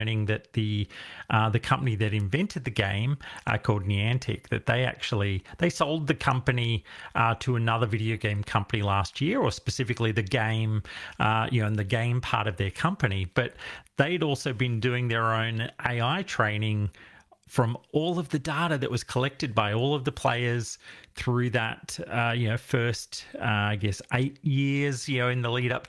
learning that the company that invented the game, called Niantic, that they sold the company to another video game company last year, or specifically the game, and the game part of their company. But they'd also been doing their own AI training from all of the data that was collected by all of the players through that, first, I guess, 8 years, in the lead up